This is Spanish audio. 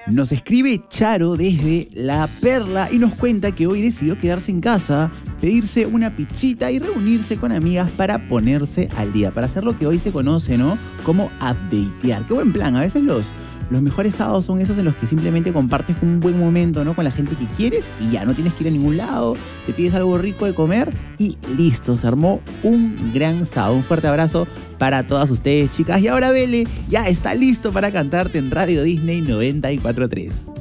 Nos escribe Charo desde La Perla y nos cuenta que hoy decidió quedarse en casa, pedirse una pizzita y reunirse con amigas para ponerse al día, para hacer lo que hoy se conoce, ¿no?, como updatear. Qué buen plan. A veces los mejores sábados son esos en los que simplemente compartes un buen momento, ¿no?, con la gente que quieres y ya no tienes que ir a ningún lado, te pides algo rico de comer y listo, se armó un gran sábado. Un fuerte abrazo para todas ustedes, chicas. Y ahora Vele ya está listo para cantarte en Radio Disney 94.3.